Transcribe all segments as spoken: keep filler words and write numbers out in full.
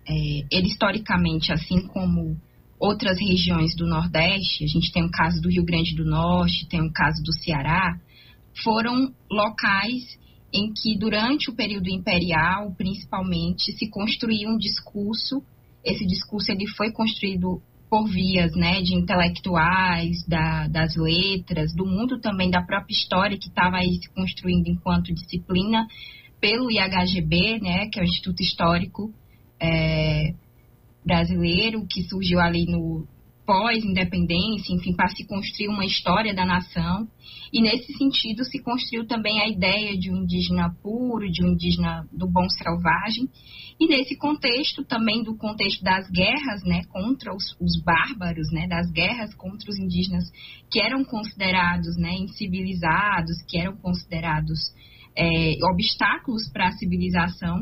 é, ele historicamente, assim como outras regiões do Nordeste, a gente tem o caso do Rio Grande do Norte, tem o caso do Ceará, foram locais em que, durante o período imperial, principalmente, se construía um discurso. Esse discurso ele foi construído por vias, né, de intelectuais, da, das letras, do mundo também, da própria história que estava aí se construindo enquanto disciplina pelo I H G B, né, que é o Instituto Histórico é, Brasileiro, que surgiu ali no pós-independência, enfim, para se construir uma história da nação. E, nesse sentido, se construiu também a ideia de um indígena puro, de um indígena do bom selvagem. E, nesse contexto, também do contexto das guerras, né, contra os, os bárbaros, né, das guerras contra os indígenas que eram considerados, né, incivilizados, que eram considerados é, obstáculos para a civilização,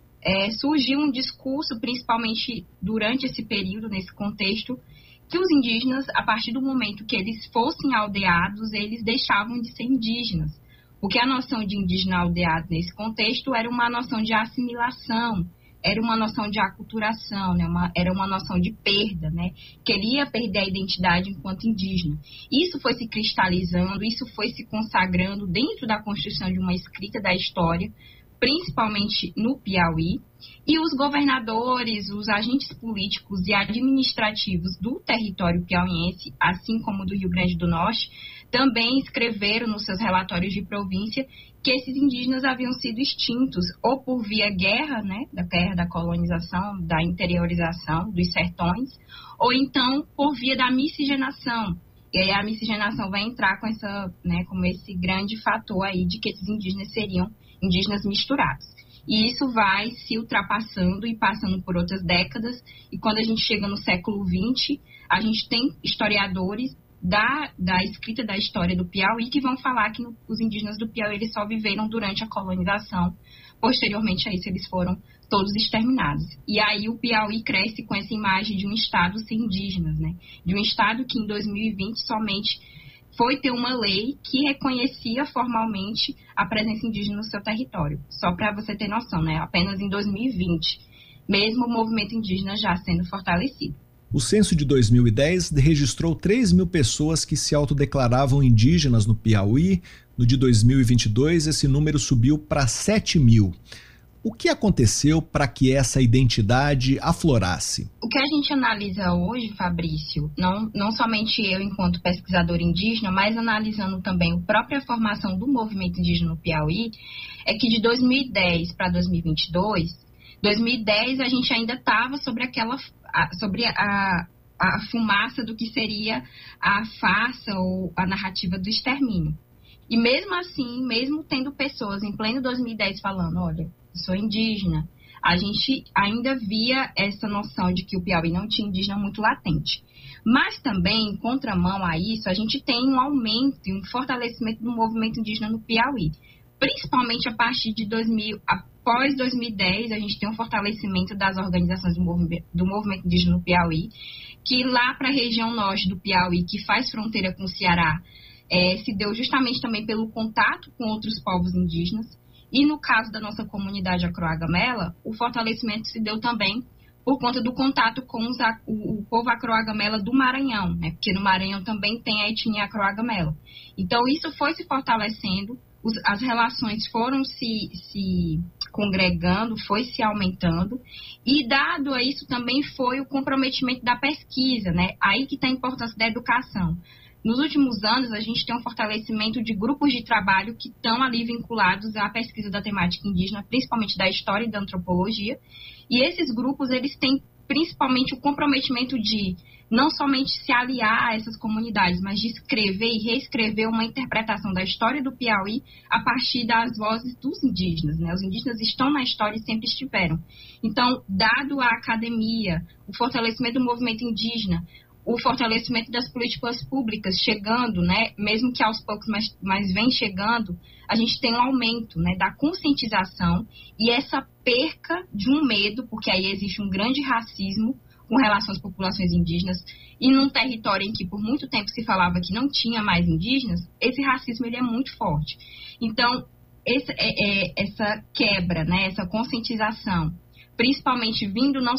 é, surgiu um discurso, principalmente durante esse período, nesse contexto, que os indígenas, a partir do momento que eles fossem aldeados, eles deixavam de ser indígenas. Porque a noção de indígena aldeado nesse contexto era uma noção de assimilação, era uma noção de aculturação, né? uma, era uma noção de perda, né? Que ele ia perder a identidade enquanto indígena. Isso foi se cristalizando, isso foi se consagrando dentro da construção de uma escrita da história, principalmente no Piauí, e os governadores, os agentes políticos e administrativos do território piauiense, assim como do Rio Grande do Norte, também escreveram nos seus relatórios de província que esses indígenas haviam sido extintos, ou por via guerra, né, da guerra da colonização, da interiorização dos sertões, ou então por via da miscigenação. E aí a miscigenação vai entrar com essa, né, como esse grande fator aí de que esses indígenas seriam indígenas misturados. E isso vai se ultrapassando e passando por outras décadas. E quando a gente chega no século vinte, a gente tem historiadores da, da escrita da história do Piauí que vão falar que no, os indígenas do Piauí eles só viveram durante a colonização. Posteriormente a isso, eles foram todos exterminados. E aí o Piauí cresce com essa imagem de um estado sem indígenas, né? De um estado que em dois mil e vinte somente foi ter uma lei que reconhecia formalmente a presença indígena no seu território. Só para você ter noção, né? Apenas em dois mil e vinte, mesmo o movimento indígena já sendo fortalecido. O censo de dois mil e dez registrou três mil pessoas que se autodeclaravam indígenas no Piauí. No de dois mil e vinte e dois, esse número subiu para sete mil. O que aconteceu para que essa identidade aflorasse? O que a gente analisa hoje, Fabrício, não, não somente eu enquanto pesquisador indígena, mas analisando também a própria formação do movimento indígena no Piauí, é que de dois mil e dez para dois mil e vinte e dois, dois mil e dez a gente ainda estava sobre aquela, sobre a, a fumaça do que seria a farsa ou a narrativa do extermínio. E mesmo assim, mesmo tendo pessoas em pleno dois mil e dez falando, olha, eu sou indígena, a gente ainda via essa noção de que o Piauí não tinha indígena muito latente. Mas também, em contramão a isso, a gente tem um aumento e um fortalecimento do movimento indígena no Piauí. Principalmente a partir de dois mil, após dois mil e dez, a gente tem um fortalecimento das organizações do movimento, do movimento indígena no Piauí, que lá para a região norte do Piauí, que faz fronteira com o Ceará, é, se deu justamente também pelo contato com outros povos indígenas. E no caso da nossa comunidade acroagamela, o fortalecimento se deu também por conta do contato com os, o, o povo acroagamela do Maranhão, né? Porque no Maranhão também tem a etnia acroagamela. Então, isso foi se fortalecendo, os, as relações foram se, se congregando, foi se aumentando, e dado a isso também foi o comprometimento da pesquisa, né? Aí que está a importância da educação. Nos últimos anos, a gente tem um fortalecimento de grupos de trabalho que estão ali vinculados à pesquisa da temática indígena, principalmente da história e da antropologia. E esses grupos, eles têm principalmente o comprometimento de não somente se aliar a essas comunidades, mas de escrever e reescrever uma interpretação da história do Piauí a partir das vozes dos indígenas, né? Os indígenas estão na história e sempre estiveram. Então, dado a academia, o fortalecimento do movimento indígena, o fortalecimento das políticas públicas chegando, né, mesmo que aos poucos, mas, mas vem chegando, a gente tem um aumento, né, da conscientização e essa perca de um medo, porque aí existe um grande racismo com relação às populações indígenas, e num território em que por muito tempo se falava que não tinha mais indígenas, esse racismo ele é muito forte. Então, esse, é, é, essa quebra, né, essa conscientização, principalmente vindo não